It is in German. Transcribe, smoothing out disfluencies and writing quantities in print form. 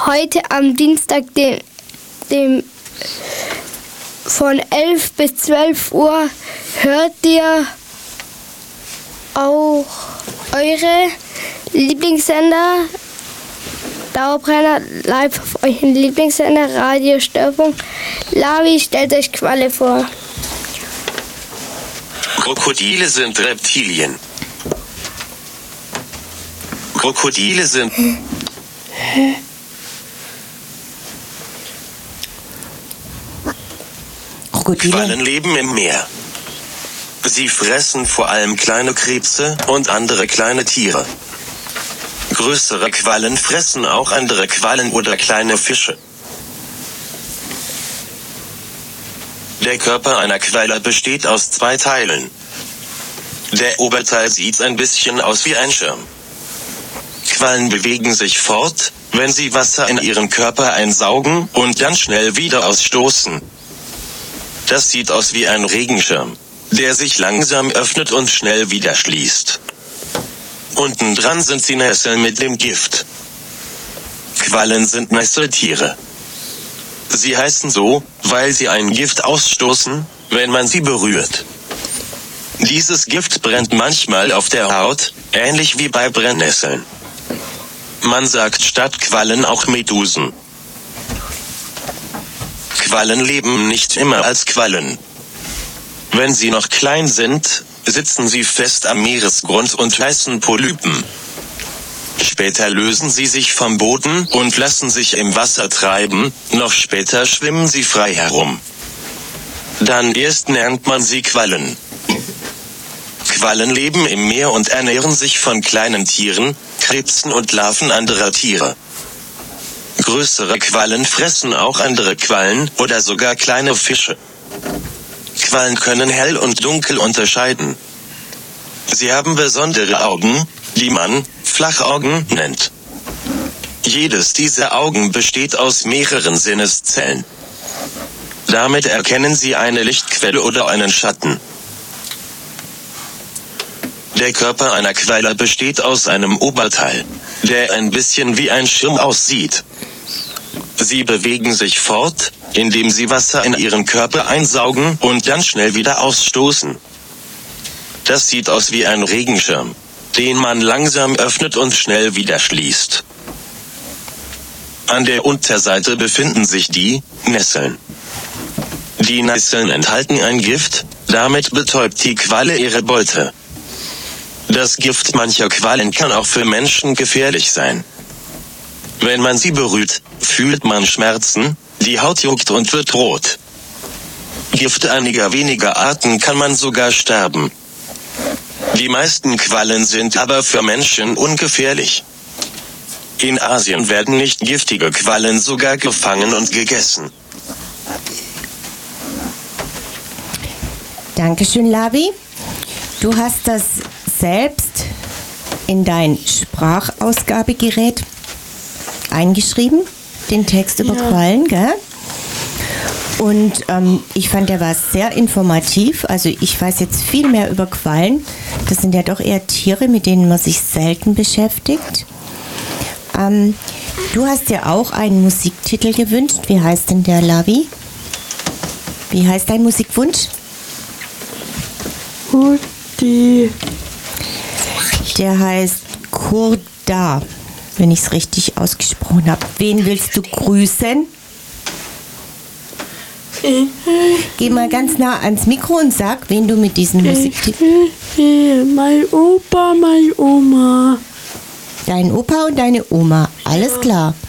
heute am Dienstag, dem von 11 bis 12 Uhr, hört ihr auch eure Lieblingssender Dauerbrenner live auf euren Lieblingssender Radio Störpunkt. Lavi, stellt euch Qualle vor. Krokodile sind Reptilien. Krokodile sind... Quallen leben im Meer. Sie fressen vor allem kleine Krebse und andere kleine Tiere. Größere Quallen fressen auch andere Quallen oder kleine Fische. Der Körper einer Qualle besteht aus 2 Teilen. Der Oberteil sieht ein bisschen aus wie ein Schirm. Quallen bewegen sich fort, wenn sie Wasser in ihren Körper einsaugen und dann schnell wieder ausstoßen. Das sieht aus wie ein Regenschirm, der sich langsam öffnet und schnell wieder schließt. Unten dran sind die Nesseln mit dem Gift. Quallen sind Nesseltiere. Sie heißen so, weil sie ein Gift ausstoßen, wenn man sie berührt. Dieses Gift brennt manchmal auf der Haut, ähnlich wie bei Brennnesseln. Man sagt statt Quallen auch Medusen. Quallen leben nicht immer als Quallen. Wenn sie noch klein sind, sitzen sie fest am Meeresgrund und heißen Polypen. Später lösen sie sich vom Boden und lassen sich im Wasser treiben, noch später schwimmen sie frei herum. Dann erst nennt man sie Quallen. Quallen leben im Meer und ernähren sich von kleinen Tieren, Krebsen und Larven anderer Tiere. Größere Quallen fressen auch andere Quallen oder sogar kleine Fische. Quallen können hell und dunkel unterscheiden. Sie haben besondere Augen, die man Flachaugen nennt. Jedes dieser Augen besteht aus mehreren Sinneszellen. Damit erkennen sie eine Lichtquelle oder einen Schatten. Der Körper einer Qualle besteht aus einem Oberteil, der ein bisschen wie ein Schirm aussieht. Sie bewegen sich fort, indem sie Wasser in ihren Körper einsaugen und dann schnell wieder ausstoßen. Das sieht aus wie ein Regenschirm, den man langsam öffnet und schnell wieder schließt. An der Unterseite befinden sich die Nesseln. Die Nesseln enthalten ein Gift, damit betäubt die Qualle ihre Beute. Das Gift mancher Quallen kann auch für Menschen gefährlich sein. Wenn man sie berührt, fühlt man Schmerzen, die Haut juckt und wird rot. Gift einiger weniger Arten kann man sogar sterben. Die meisten Quallen sind aber für Menschen ungefährlich. In Asien werden nicht giftige Quallen sogar gefangen und gegessen. Dankeschön, Lavi. Du hast das selbst in dein Sprachausgabegerät eingeschrieben, den Text über Quallen, gell? Und ich fand, der war sehr informativ. Also ich weiß jetzt viel mehr über Quallen. Das sind ja doch eher Tiere, mit denen man sich selten beschäftigt. Du hast dir auch einen Musiktitel gewünscht. Wie heißt denn der, Lavi? Wie heißt dein Musikwunsch? Der heißt Kurda, wenn ich es richtig ausgesprochen habe. Wen willst du grüßen? Geh mal ganz nah ans Mikro und sag, wen du mit diesem Musiktitel... Mein Opa, meine Oma. Dein Opa und deine Oma, alles klar.